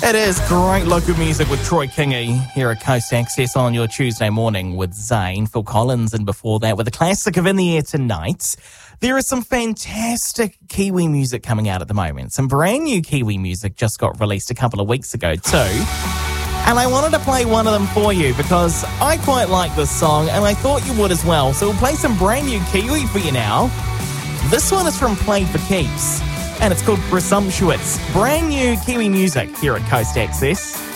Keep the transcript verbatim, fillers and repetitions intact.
It is great local music with Troy Kingy here at Coast Access on your Tuesday morning with Zayn, Phil Collins, and before that with a classic of In the Air Tonight. There is some fantastic Kiwi music coming out at the moment. Some brand new Kiwi music just got released a couple of weeks ago too. And I wanted to play one of them for you because I quite like this song and I thought you would as well. So we'll play some brand new Kiwi for you now. This one is from Played for Keeps. And it's called Presumptuous. Brand new Kiwi music here at Coast Access.